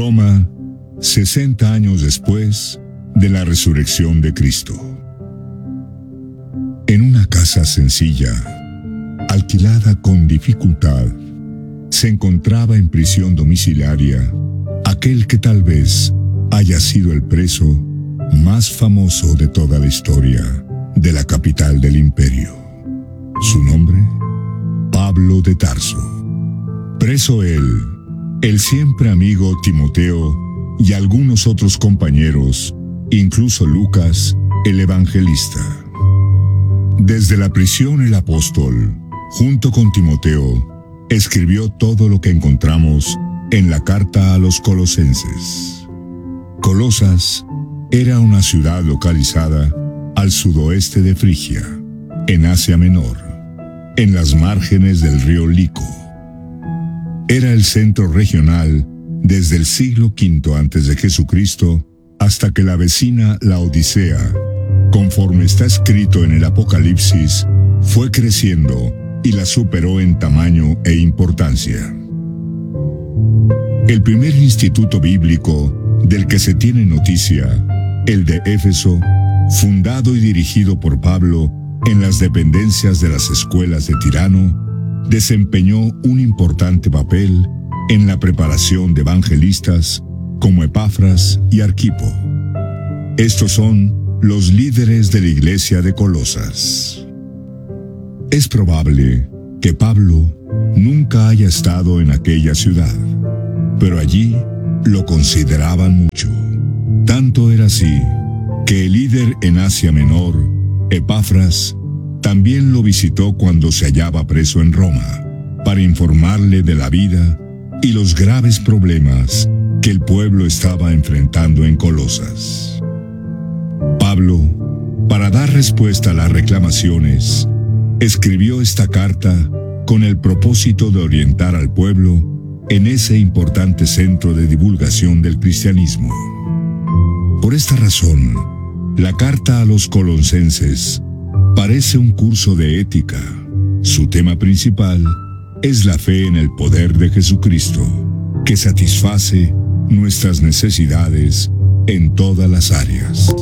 Roma, 60 años después de la resurrección de Cristo. En una casa sencilla, alquilada con dificultad, se encontraba en prisión domiciliaria aquel que tal vez haya sido el preso más famoso de toda la historia de la capital del imperio. Su nombre, Pablo de Tarso. Preso él, el siempre amigo Timoteo y algunos otros compañeros, incluso Lucas, el evangelista. Desde la prisión el apóstol, junto con Timoteo, escribió todo lo que encontramos en la carta a los colosenses. Colosas era una ciudad localizada al sudoeste de Frigia, en Asia Menor, en las márgenes del río Lico. Era el centro regional desde el siglo V a.C. hasta que la vecina Laodicea, conforme está escrito en el Apocalipsis, fue creciendo y la superó en tamaño e importancia. El primer instituto bíblico del que se tiene noticia, el de Éfeso, fundado y dirigido por Pablo en las dependencias de las escuelas de Tirano, desempeñó un importante papel en la preparación de evangelistas como Epafras y Arquipo. Estos son los líderes de la iglesia de Colosas. Es probable que Pablo nunca haya estado en aquella ciudad, pero allí lo consideraban mucho. Tanto era así que el líder en Asia Menor, Epafras, también lo visitó cuando se hallaba preso en Roma, para informarle de la vida y los graves problemas que el pueblo estaba enfrentando en Colosas. Pablo, para dar respuesta a las reclamaciones, escribió esta carta con el propósito de orientar al pueblo en ese importante centro de divulgación del cristianismo. Por esta razón, la carta a los colosenses parece un curso de ética. Su tema principal es la fe en el poder de Jesucristo, que satisface nuestras necesidades en todas las áreas.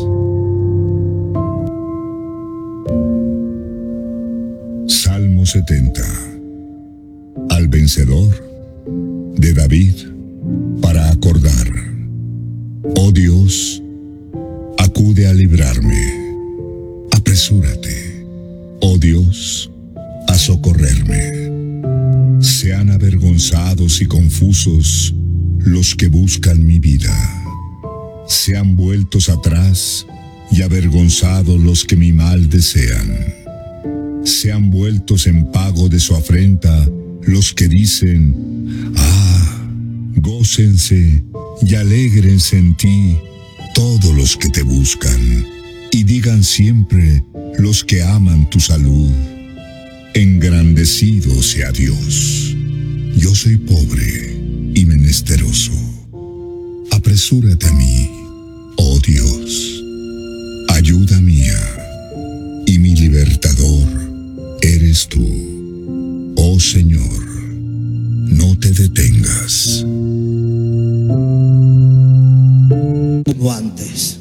Salmo 70. Al vencedor, de David, para acordar. Oh Dios, acude a librarme. Apresúrate, oh Dios, a socorrerme. Sean avergonzados y confusos los que buscan mi vida. Sean vueltos atrás y avergonzados los que mi mal desean. Sean vueltos en pago de su afrenta los que dicen: gócense y alégrense en ti todos los que te buscan, y digan siempre los que aman tu salud: engrandecido sea Dios. Yo soy pobre y menesteroso. Apresúrate a mí, oh Dios. Ayuda mía y mi libertador eres tú. Oh Señor, no te detengas. Como antes.